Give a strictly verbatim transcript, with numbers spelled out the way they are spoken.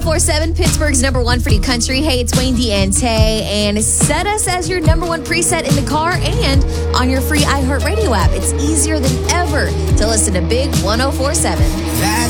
four seven, Pittsburgh's number one for new country. Hey, it's Wayne Diente, and set us as your number one preset in the car and on your free iHeartRadio app. It's easier than ever to listen to Big one oh four seven. That's